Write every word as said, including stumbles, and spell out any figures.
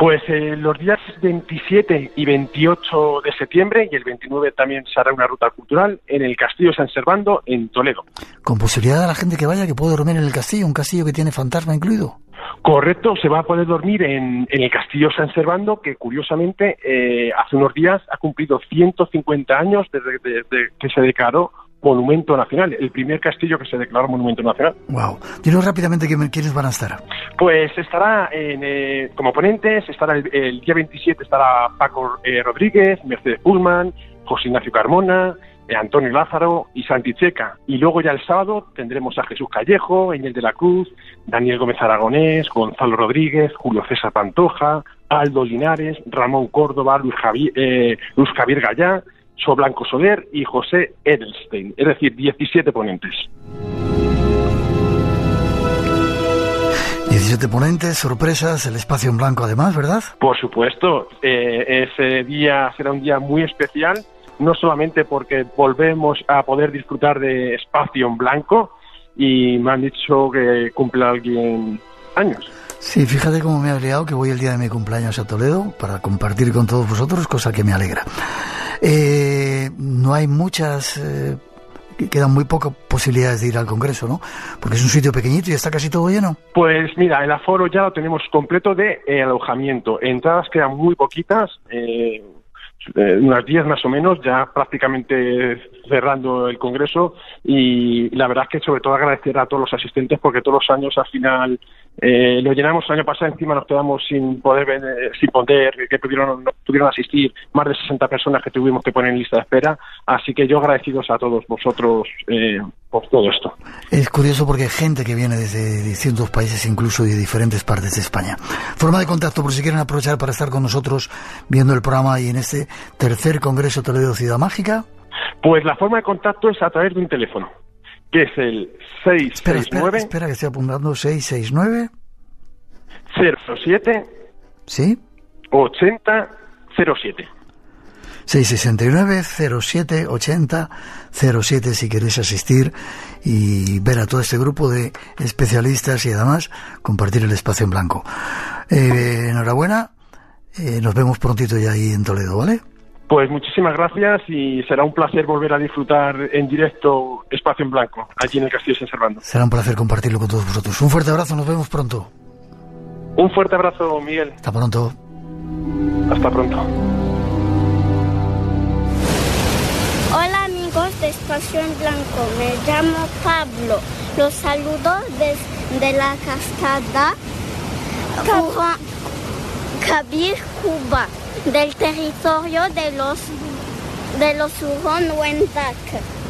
Pues eh, los días veintisiete y veintiocho de septiembre y el veintinueve también se hará una ruta cultural en el Castillo San Servando en Toledo. Con posibilidad a la gente que vaya que puede dormir en el castillo, un castillo que tiene fantasma incluido. Correcto, se va a poder dormir en, en el Castillo San Servando, que curiosamente eh, hace unos días ha cumplido ciento cincuenta años desde, desde que se declaró Monumento Nacional, el primer castillo que se declaró Monumento Nacional. Wow. Dinos rápidamente quiénes van a estar. Pues estará en, eh, como ponentes, estará el, el día veintisiete estará Paco eh, Rodríguez, Mercedes Pullman, José Ignacio Carmona, eh, Antonio Lázaro y Santi Checa. Y luego ya el sábado tendremos a Jesús Callejo, Eñel de la Cruz, Daniel Gómez Aragonés, Gonzalo Rodríguez, Julio César Pantoja, Aldo Linares, Ramón Córdoba, Luis Javier, eh, Luis Javier Gallá, So Blanco Soler y José Edelstein, es decir, diecisiete ponentes. diecisiete ponentes, sorpresas, el espacio en blanco además, ¿verdad? Por supuesto, eh, ese día será un día muy especial, no solamente porque volvemos a poder disfrutar de espacio en blanco y me han dicho que cumple alguien años. Sí, fíjate cómo me ha liado que voy el día de mi cumpleaños a Toledo para compartir con todos vosotros, cosa que me alegra. Eh, no hay muchas, eh, quedan muy pocas posibilidades de ir al Congreso, ¿no? Porque es un sitio pequeñito y está casi todo lleno. Pues mira, el aforo ya lo tenemos completo de eh, alojamiento. Entradas quedan muy poquitas, eh, eh, unas diez más o menos, ya prácticamente cerrando el Congreso, y la verdad es que sobre todo agradecer a todos los asistentes porque todos los años al final eh, lo llenamos. El año pasado encima nos quedamos sin poder eh, sin poder que pudieron, no pudieron asistir más de sesenta personas que tuvimos que poner en lista de espera, así que yo agradecidos a todos vosotros eh, por todo esto. Es curioso porque hay gente que viene desde distintos países, incluso de diferentes partes de España. Forma de contacto, por si quieren aprovechar para estar con nosotros viendo el programa y en este tercer Congreso Toledo Ciudad Mágica. Pues la forma de contacto es a través de un teléfono, que es el seis seis nueve... Espera, espera, espera que estoy apuntando, seis seis nueve... cero siete... ¿Sí? ochenta cero siete. seis seis nueve cero siete ochenta cero siete si queréis asistir y ver a todo este grupo de especialistas y además compartir el espacio en blanco. Eh, enhorabuena, eh, nos vemos prontito ya ahí en Toledo, ¿vale? Pues muchísimas gracias y será un placer volver a disfrutar en directo Espacio en Blanco, allí en el Castillo San Servando. Será un placer compartirlo con todos vosotros. Un fuerte abrazo, nos vemos pronto. Un fuerte abrazo, Miguel. Hasta pronto. Hasta pronto. Hola amigos de Espacio en Blanco, me llamo Pablo. Los saludo desde la cascada Kabir, Cuba, del territorio de los de los Huron-Wendat.